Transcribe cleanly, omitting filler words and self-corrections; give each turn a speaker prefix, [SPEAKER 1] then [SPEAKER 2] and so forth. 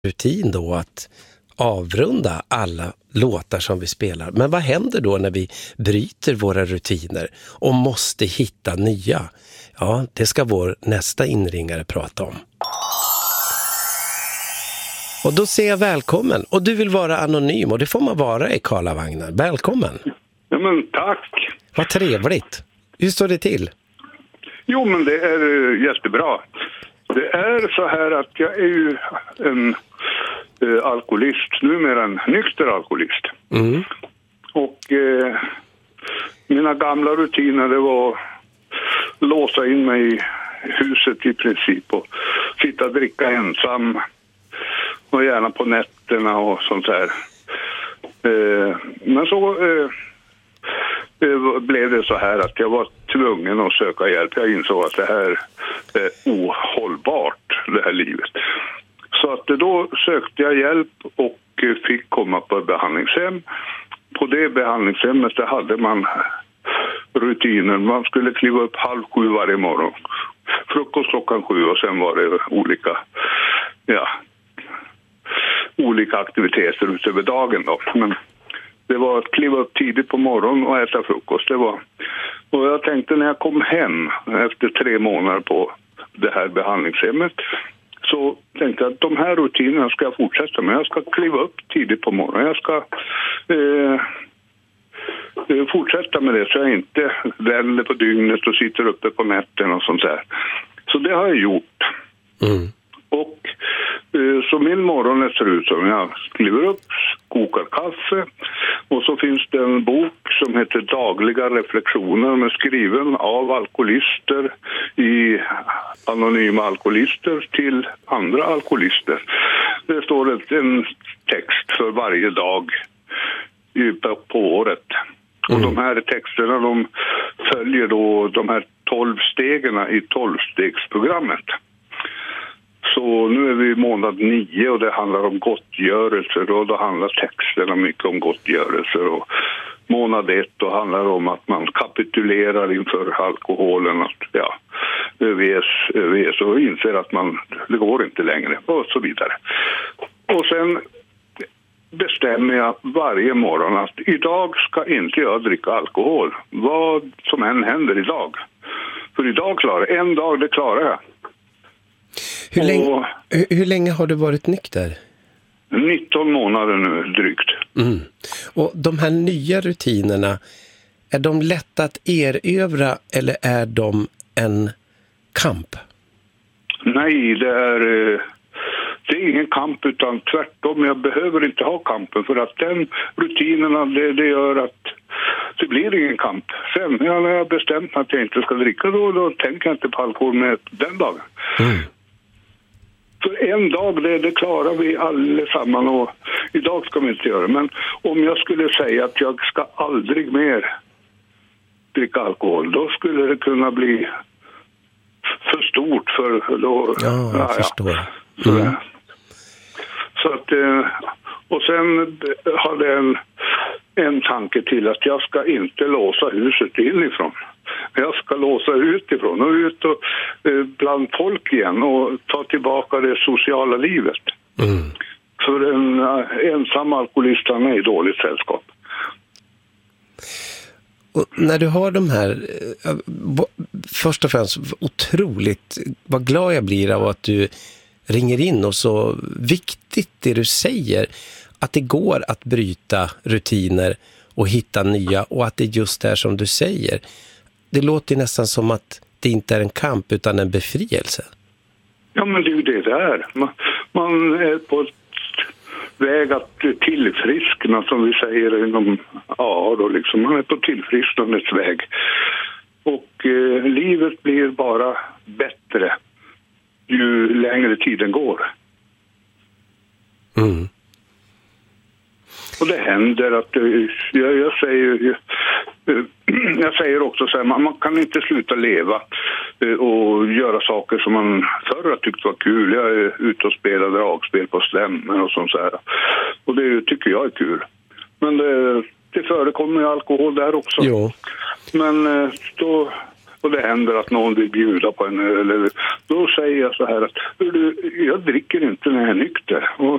[SPEAKER 1] rutin då att avrunda alla låtar som vi spelar. Men vad händer då när vi bryter våra rutiner och måste hitta nya? Ja, det ska vår nästa inringare prata om. Och då säger jag välkommen. Och du vill vara anonym, och det får man vara i Karlavagnen. Välkommen.
[SPEAKER 2] Ja, men tack.
[SPEAKER 1] Vad trevligt. Hur står det till?
[SPEAKER 2] Jo, men det är jättebra. Det är så här att jag är ju en alkoholist, numera en nykter alkoholist.
[SPEAKER 1] Mm.
[SPEAKER 2] Och mina gamla rutiner, det var låsa in mig i huset i princip och sitta och dricka ensam och gärna på nätterna och sånt där. Men så blev det så här att jag var tvungen att söka hjälp. Jag insåg att det här är ohållbart, det här livet. Så att då sökte jag hjälp och fick komma på ett behandlingshem. På det behandlingshemmet där hade man rutiner. Man skulle kliva upp 6:30 varje morgon. Frukost 7:00 och sen var det olika aktiviteter utöver dagen då. Men det var att kliva upp tidigt på morgonen och äta frukost. Och jag tänkte när jag kom hem efter 3 månader på det här behandlingshemmet, så tänkte jag att de här rutinerna ska jag fortsätta med. Jag ska kliva upp tidigt på morgonen. Jag ska fortsätta med det så jag inte vänder på dygnet och sitter uppe på nätten och sånt där. Så det har jag gjort.
[SPEAKER 1] Mm.
[SPEAKER 2] Och så min morgon ser ut som jag kliver upp, kokar kaffe och så finns det en bok som heter Dagliga reflektioner med skriven av alkoholister i anonyma alkoholister till andra alkoholister. Det står en text för varje dag på året. Och de här texterna de följer då de här 12 stegen i 12-stegsprogrammet. Så nu är vi i månad 9 och det handlar om gottgörelser och då handlar texterna mycket om gottgörelser. Och månad 1 då handlar om att man kapitulerar inför alkoholen, att överges och inser att det går inte längre och så vidare. Och sen bestämmer jag varje morgon att idag ska inte jag dricka alkohol. Vad som än händer idag. För idag en dag det klarar jag.
[SPEAKER 1] Hur länge har du varit nykter?
[SPEAKER 2] 19 månader nu drygt.
[SPEAKER 1] Mm. Och de här nya rutinerna, är de lätta att erövra eller är de en kamp?
[SPEAKER 2] Nej, det är ingen kamp utan tvärtom. Jag behöver inte ha kampen för att den rutinerna det gör att det blir ingen kamp. Sen när jag har bestämt att jag inte ska dricka då tänker jag inte på alkohol med den dagen.
[SPEAKER 1] Mm.
[SPEAKER 2] För en dag, det klarar vi allesammans och idag ska vi inte göra. Men om jag skulle säga att jag ska aldrig mer dricka alkohol, då skulle det kunna bli för stort för då.
[SPEAKER 1] Ja, jag förstår.
[SPEAKER 2] Mm. Så att, och sen hade jag en tanke till att jag ska inte låsa huset inifrån. Jag ska låsa utifrån och ut och bland folk igen och ta tillbaka det sociala livet.
[SPEAKER 1] Mm.
[SPEAKER 2] För en ensam alkoholist är i dåligt sällskap.
[SPEAKER 1] Och när du har de här, först och främst otroligt, vad glad jag blir av att du ringer in och så viktigt det du säger, att det går att bryta rutiner och hitta nya och att det just är som du säger. Det låter nästan som att det inte är en kamp utan en befrielse.
[SPEAKER 2] Ja, men det är ju det där. Man är på väg att tillfriskna, som vi säger inom då liksom. Man är på tillfrisknandets väg. Och livet blir bara bättre ju längre tiden går.
[SPEAKER 1] Mm.
[SPEAKER 2] Och det händer att jag säger också så här, man kan inte sluta leva och göra saker som man förr har tyckt var kul. Jag är ute och spelar dragspel på stämmor och sånt så här. Och det tycker jag är kul. Men det förekommer ju alkohol där också.
[SPEAKER 1] Jo.
[SPEAKER 2] Men då och det händer att någon vill bjuda på en öl, eller då säger jag så här att jag dricker inte när jag är nykter. Och